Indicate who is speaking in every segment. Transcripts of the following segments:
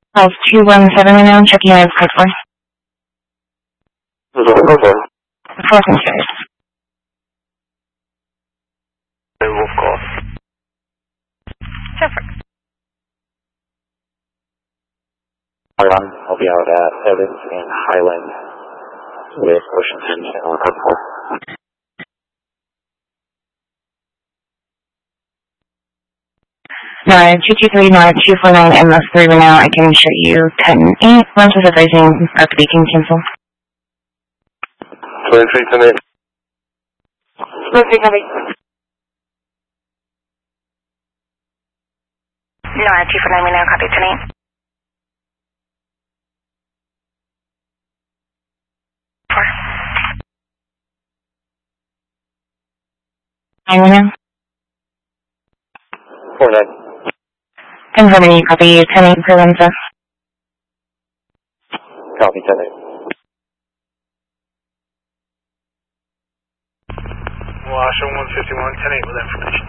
Speaker 1: House 217 right now, checking out code 4.
Speaker 2: Code 4.
Speaker 1: Fourth and stairs.
Speaker 2: Wolf call.
Speaker 1: Suffer.
Speaker 2: I'll be out at Evans and Highland with Ocean 10 on code 4.
Speaker 1: No, 223, no, 249, and those 3 right now. I can show you 10-8. Once is advising RPD can cancel.
Speaker 2: 23, 10-8.
Speaker 1: Okay, copy. No, 249 right now, copy 10-8. 4. 9 right now.
Speaker 2: 4-9.
Speaker 1: Confirming you copy 10-8 for Lenza.
Speaker 2: Copy 10-8.
Speaker 3: Washer 151, 10-8 with information.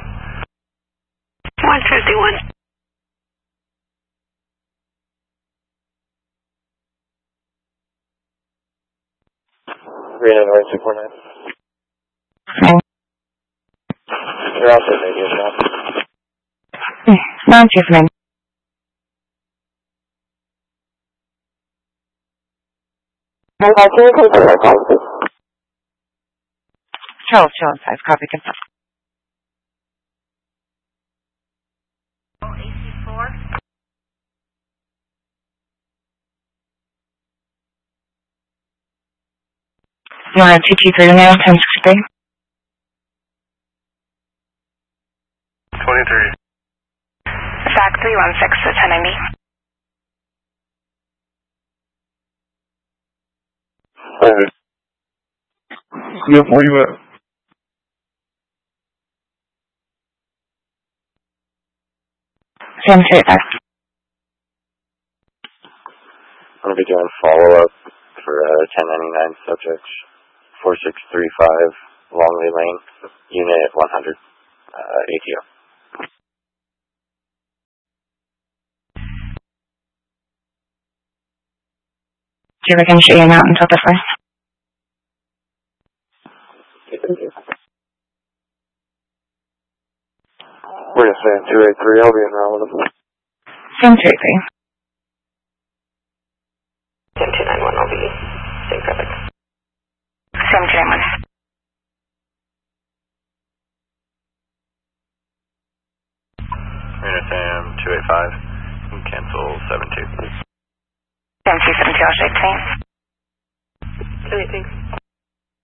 Speaker 4: 151.
Speaker 2: Reno North 249. You're out there, radio shop.
Speaker 1: No, 249. Charles 5, copy, confirm.
Speaker 4: AC4.
Speaker 1: You want 223 now, 1063?
Speaker 3: 23.
Speaker 1: Fact 316 to 1090.
Speaker 2: Yep, where you at?
Speaker 1: Sam, say it back.
Speaker 2: I'm going to be doing follow-up for 1099 subject 4635 Longley Lane, Unit 100, ATO.
Speaker 1: Do you reckon show you out until the 1st?
Speaker 2: We're going to say 283, I'll be in around with them.
Speaker 1: Sam, 283.
Speaker 4: 10291, I'll be staying traffic.
Speaker 1: Sam, 291.
Speaker 3: Reno Sam 285, and cancel 72.
Speaker 1: Sam, 272, I'll show you 10-8.
Speaker 4: 10-8, thanks.